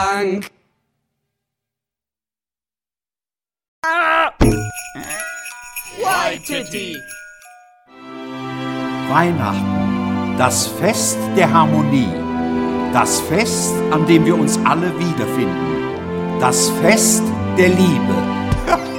Waititi. Weihnachten, das Fest der Harmonie, das Fest, an dem wir uns alle wiederfinden, das Fest der Liebe.